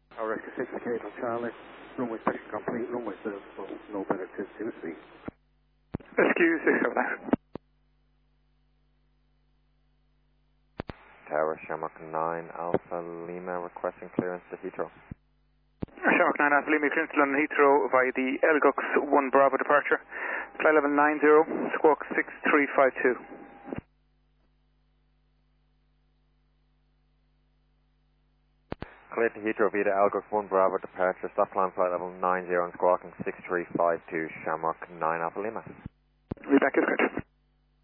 Tower Echo 6 Cable Charlie. Runway section complete. Runway service for no better activity. Rescue 679. Tower Shamrock 9 Alpha Lima requesting clearance to Heathrow. Shamrock 9 Alpha Lima, clearance to London Heathrow via the Elgux 1 Bravo departure. Flight level 90, squawk 6352. Clear to Heathrow via the Elgux 1 Bravo departure. Stop climb flight level 90 and squawking 6352 Shamrock 9 Alpha Lima. Read back is good.